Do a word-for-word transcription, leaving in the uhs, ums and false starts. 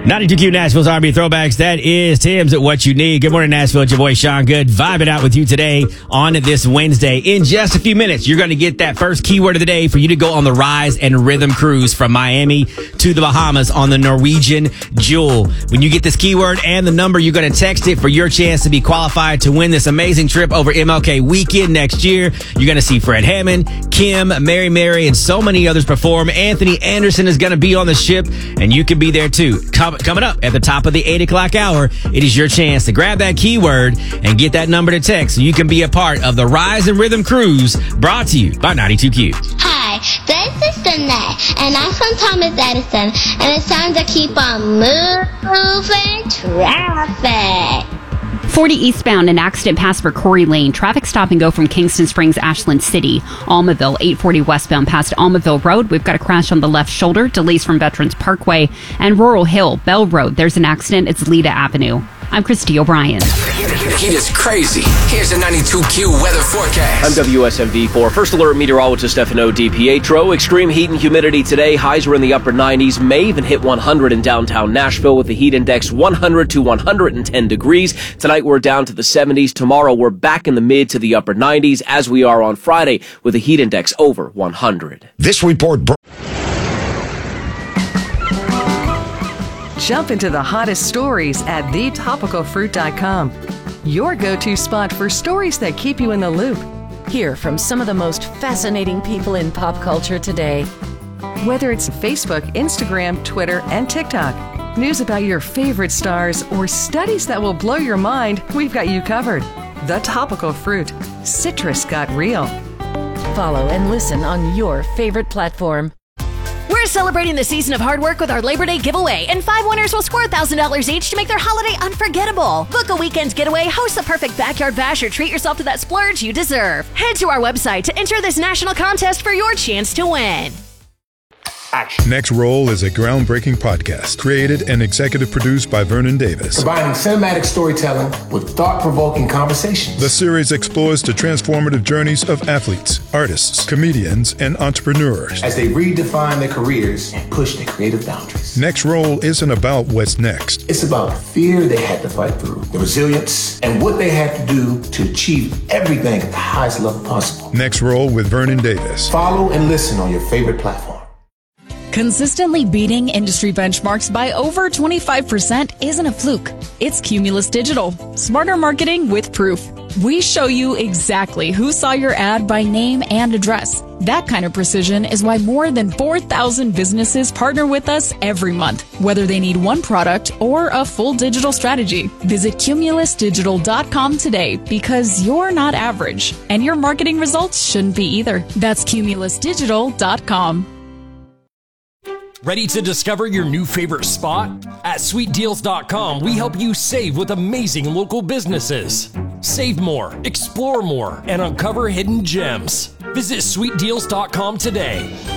ninety-two Q Nashville's R and B Throwbacks. That is Tim's at What You Need. Good morning, Nashville. It's your boy, Sean Good, vibing out with you today on this Wednesday. In just a few minutes, you're going to get that first keyword of the day for you to go on the Rise and Rhythm cruise from Miami to the Bahamas on the Norwegian Jewel. When you get this keyword and the number, you're going to text it for your chance to be qualified to win this amazing trip over M L K weekend next year. You're going to see Fred Hammond, Kim, Mary Mary, and so many others perform. Anthony Anderson is going to be on the ship, and you can be there too. Come Coming up at the top of the eight o'clock hour, it is your chance to grab that keyword and get that number to text so you can be a part of the Rise and Rhythm Cruise, brought to you by ninety-two Q. Hi, this is Danae, and I'm from Thomas Edison, and it's time to keep on moving traffic. forty eastbound, an accident passed for Corey Lane. Traffic stop and go from Kingston Springs, Ashland City. Almaville, eight forty westbound past Almaville Road. We've got a crash on the left shoulder. Delays from Veterans Parkway. And Rural Hill, Bell Road. There's an accident. It's Leda Avenue. I'm Christy O'Brien. The heat is crazy. Here's the ninety-two Q weather forecast. I'm W S M V four First Alert meteorologist Stefano DiPietro. Extreme heat and humidity today. Highs are in the upper nineties. May even hit one hundred in downtown Nashville with the heat index one hundred to one hundred ten degrees. Tonight we're down to the seventies. Tomorrow we're back in the mid to the upper nineties as we are on Friday with a heat index over one hundred. This report... Bro- Jump into the hottest stories at the topical fruit dot com. Your go-to spot for stories that keep you in the loop. Hear from some of the most fascinating people in pop culture today. Whether it's Facebook, Instagram, Twitter, and TikTok, news about your favorite stars, or studies that will blow your mind, we've got you covered. The Topical Fruit. Citrus got real. Follow and listen on your favorite platform. We're celebrating the season of hard work with our Labor Day giveaway, and five winners will score one thousand dollars each to make their holiday unforgettable. Book a weekend getaway, host the perfect backyard bash, or treat yourself to that splurge you deserve. Head to our website to enter this national contest for your chance to win. Action. Next Roll is a groundbreaking podcast created and executive produced by Vernon Davis. Combining cinematic storytelling with thought-provoking conversations. The series explores the transformative journeys of athletes, artists, comedians, and entrepreneurs as they redefine their careers and push their creative boundaries. Next Roll isn't about what's next. It's about the fear they had to fight through, the resilience, and what they had to do to achieve everything at the highest level possible. Next Roll with Vernon Davis. Follow and listen on your favorite platform. Consistently beating industry benchmarks by over twenty-five percent isn't a fluke. It's Cumulus Digital. Smarter marketing with proof. We show you exactly who saw your ad by name and address. That kind of precision is why more than four thousand businesses partner with us every month, whether they need one product or a full digital strategy. Visit cumulus digital dot com today, because you're not average, and your marketing results shouldn't be either. That's cumulus digital dot com. Ready to discover your new favorite spot? At sweet deals dot com, we help you save with amazing local businesses. Save more, explore more, and uncover hidden gems. Visit sweet deals dot com today.